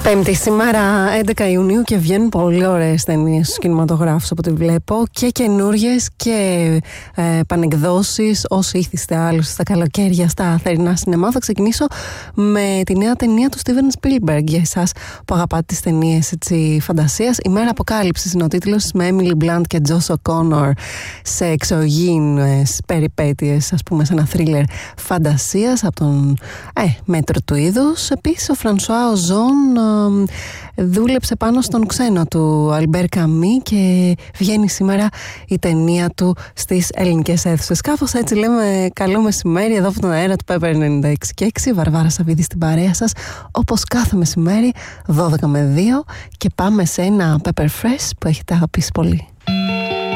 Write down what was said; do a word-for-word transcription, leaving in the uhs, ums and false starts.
Πέμπτη σήμερα, έντεκα Ιουνίου, και βγαίνουν πολύ ωραίες ταινίες στους κινηματογράφους από ό,τι βλέπω, και καινούριες και ε, πανεκδόσεις. Όσοι ήθιστε άλλους στα καλοκαίρια στα θερινά σινεμά, θα ξεκινήσω με τη νέα ταινία του Steven Spielberg. Για εσάς που αγαπάτε τις ταινίες έτσι φαντασίας, «Η Μέρα Αποκάλυψης» είναι ο τίτλος, με Emily Blunt και Josh O'Connor σε εξωγήινες περιπέτειες, ας πούμε, σε ένα θρίλερ φαντασίας από τον ε, μέτρο του είδους. Επίσης ο Φρανσουά Οζόν δούλεψε πάνω στον ξένο του Αλμπέρ Καμί και βγαίνει σήμερα η ταινία του στις ελληνικές αίθουσες. Κάπως έτσι λέμε καλό μεσημέρι εδώ από τον αέρα του Pepper ενενήντα έξι και έξι. Βαρβάρα Σαββίδη στην παρέα σας, όπως κάθε μεσημέρι δώδεκα με δύο, και πάμε σε ένα Pepper Fresh που έχετε αγαπήσει πολύ.